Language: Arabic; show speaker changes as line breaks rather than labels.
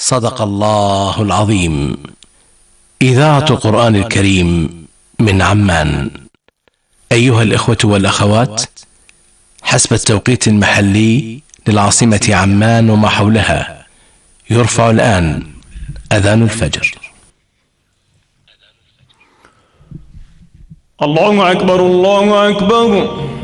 صدق الله العظيم. إذاعة القرآن الكريم من عمان. أيها الإخوة والأخوات، حسب التوقيت المحلي للعاصمة عمان وما حولها، يرفع الآن أذان الفجر.
الله أكبر الله أكبر.